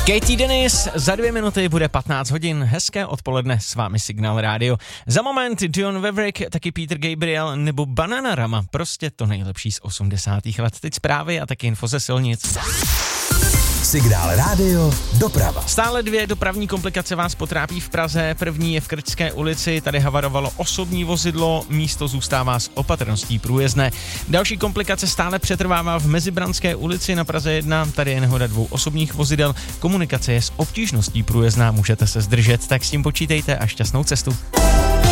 Katie Dennis, za 2 minuty bude 15 hodin, hezké odpoledne, s vámi Signál Radio. Za moment Dion Warwick, taky Peter Gabriel nebo Bananarama, prostě to nejlepší z 80. let. Teď zprávy a taky info ze silnic. Signál Radio, doprava. Stále 2 dopravní komplikace vás potrápí v Praze. První je v Krčské ulici, tady havarovalo osobní vozidlo, místo zůstává s opatrností průjezdné. Další komplikace stále přetrvává v Mezibranské ulici na Praze 1, tady je nehoda 2 osobních vozidel. Komunikace je s obtížností průjezdná, můžete se zdržet, tak s tím počítejte a šťastnou cestu.